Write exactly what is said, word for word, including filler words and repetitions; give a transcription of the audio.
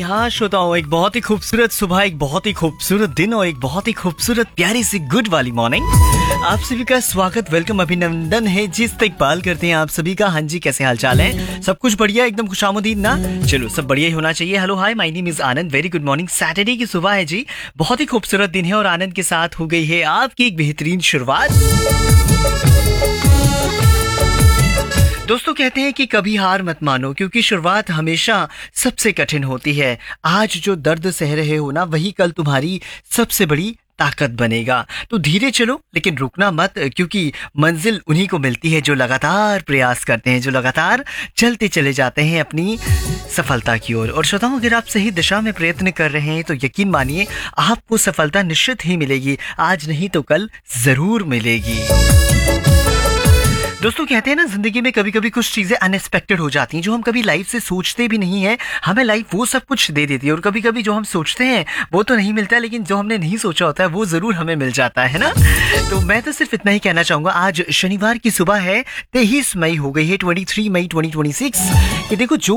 हाँ श्रोताओं, एक बहुत ही खूबसूरत सुबह, एक बहुत ही खूबसूरत दिन और एक बहुत ही खूबसूरत प्यारी सी गुड वाली मॉर्निंग। आप सभी का स्वागत, वेलकम, अभिनंदन है जी, इस्तकबाल करते हैं आप सभी का। हाँ जी, कैसे हाल चाल है? सब कुछ बढ़िया, एकदम खुशामदीद ना? चलो, सब बढ़िया ही होना चाहिए। Hello hi, my name is Anand, very good morning. Saturday की सुबह है जी, बहुत ही खूबसूरत दिन है और आनंद के साथ हो गई है आपकी एक बेहतरीन शुरुआत। दोस्तों कहते हैं कि कभी हार मत मानो, क्योंकि शुरुआत हमेशा सबसे कठिन होती है। आज जो दर्द सह रहे हो ना, वही कल तुम्हारी सबसे बड़ी ताकत बनेगा। तो धीरे चलो, लेकिन रुकना मत, क्योंकि मंजिल उन्हीं को मिलती है जो लगातार प्रयास करते हैं, जो लगातार चलते चले जाते हैं अपनी सफलता की ओर। और श्रोताओं, अगर आप सही दिशा में प्रयत्न कर रहे हैं तो यकीन मानिए आपको सफलता निश्चित ही मिलेगी। आज नहीं तो कल जरूर मिलेगी। दोस्तों कहते हैं ना, जिंदगी में कभी कभी कुछ चीजें अनएक्सपेक्टेड हो जाती हैं, जो हम कभी लाइफ से सोचते भी नहीं है। हमें लाइफ वो सब कुछ दे देती है और कभी कभी जो हम सोचते हैं वो तो नहीं मिलता, लेकिन जो हमने नहीं सोचा होता है वो जरूर हमें मिल जाता है ना। तो मैं तो सिर्फ इतना ही कहना चाहूंगा, आज शनिवार की सुबह है, तेईस मई हो गई है, तेईस मई ट्वेंटी ट्वेंटी सिक्स। कि देखो, जो